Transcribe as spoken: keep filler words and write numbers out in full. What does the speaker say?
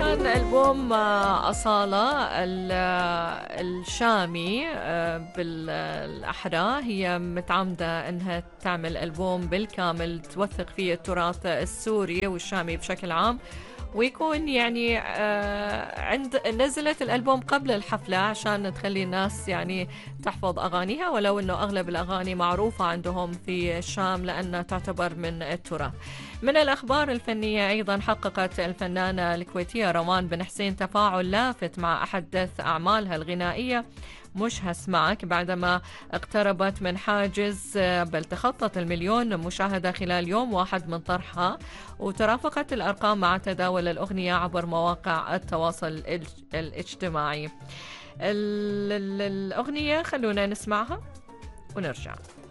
كان ألبوم آه، أصالة ال- آه، الشامي آه، بالأحرى. هي متعمدة أنها تعمل ألبوم بالكامل توثق فيه التراث السوري والشامي بشكل عام، ويكون يعني آه، عند نزلت الألبوم قبل الحفلة عشان تخلي الناس يعني تحفظ أغانيها، ولو أنه أغلب الأغاني معروفة عندهم في الشام لأنها تعتبر من التراث. من الأخبار الفنية أيضا، حققت الفنانة الكويتية روان بن حسين تفاعل لافت مع أحدث أعمالها الغنائية مش هسمعك، بعدما اقتربت من حاجز بل تخطت المليون مشاهدة خلال يوم واحد من طرحها، وترافقت الأرقام مع تداول الأغنية عبر مواقع التواصل الاج- الاجتماعي. ال- ال- الأغنية خلونا نسمعها ونرجع.